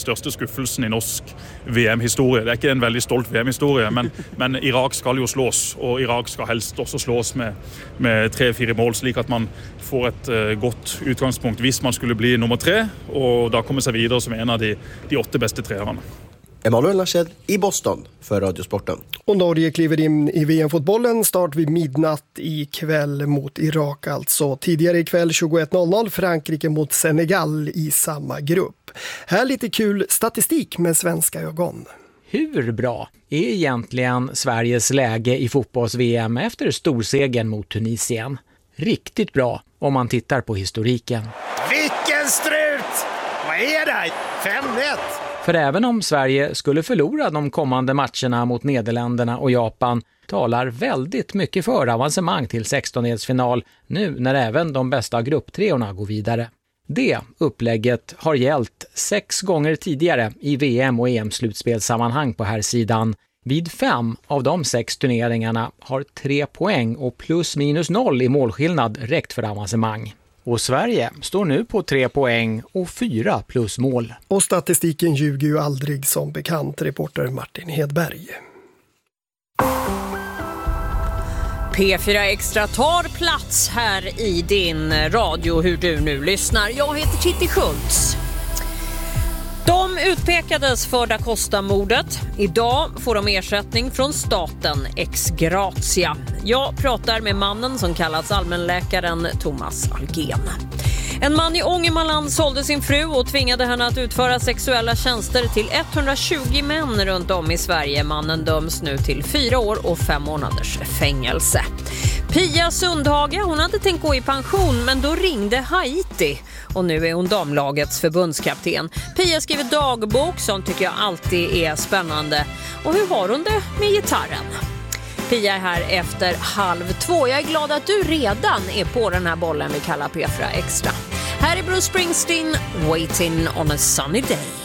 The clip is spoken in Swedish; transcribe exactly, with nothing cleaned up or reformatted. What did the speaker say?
største skuffelsen i norsk V M-historie. Det er ikke en veldig stolt V M-historie, men, men Irak skal jo slås, og Irak skal helst også slås med, med tre-fire mål, slik at man får et uh, godt utgangspunkt hvis man skulle bli nummer tre, og da komme seg videre som en av de, de åtte beste treerne. Emanuel Larshed i Boston för Radiosporten. Och Norge kliver in i V M-fotbollen start vid midnatt i kväll mot Irak. Alltså tidigare ikväll tjugoett noll noll Frankrike mot Senegal i samma grupp. Här lite kul statistik med svenska ögon. Hur bra är egentligen Sveriges läge i fotbolls-V M efter storsegern mot Tunisien? Riktigt bra om man tittar på historiken. Vilken strut! Vad är det? fem ett! För även om Sverige skulle förlora de kommande matcherna mot Nederländerna och Japan talar väldigt mycket för avancemang till sextondelsfinal nu när även de bästa grupptreorna går vidare. Det upplägget har gällt sex gånger tidigare i V M- och E M-slutspelssammanhang på här sidan. Vid fem av de sex turneringarna har tre poäng och plus minus noll i målskillnad räckt för avancemang. Och Sverige står nu på tre poäng och fyra plus mål. Och statistiken ljuger ju aldrig som bekant, reporter Martin Hedberg. P fyra Extra tar plats här i din radio hur du nu lyssnar. Jag heter Titti Schultz. De utpekades för Da Costa-mordet. Idag får de ersättning från staten ex gratia. Jag pratar med mannen som kallas allmänläkaren Thomas Algen. En man i Ångermanland sålde sin fru och tvingade henne att utföra sexuella tjänster till etthundratjugo män runt om i Sverige. Mannen döms nu till fyra år och fem månaders fängelse. Pia Sundhage, hon hade tänkt gå i pension men då ringde Haiti och nu är hon damlagets förbundskapten. Pia skriver dagbok som tycker jag alltid är spännande. Och hur har hon det med gitarren? Pia är här efter halv två. Jag är glad att du redan är på den här bollen vi kallar P fyra Extra. Här är Bruce Springsteen, Waiting on a Sunny Day.